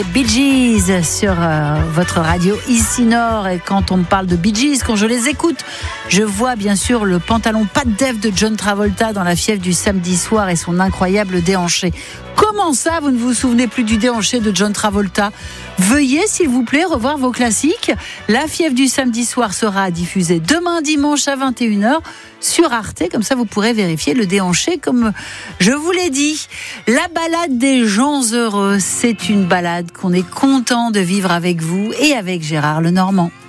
Bee Gees sur votre radio ici Nord. Et quand on me parle de Bee Gees, quand je les écoute, je vois bien sûr le pantalon pas de def de John Travolta dans La fièvre du samedi soir et son incroyable déhanché. Comment ça, vous ne vous souvenez plus du déhanché de John Travolta ? Veuillez, s'il vous plaît, revoir vos classiques. La fièvre du samedi soir sera diffusée demain dimanche à 21h sur Arte. Comme ça, vous pourrez vérifier le déhanché, comme je vous l'ai dit. La balade des gens heureux, c'est une balade qu'on est content de vivre avec vous et avec Gérard Lenormand.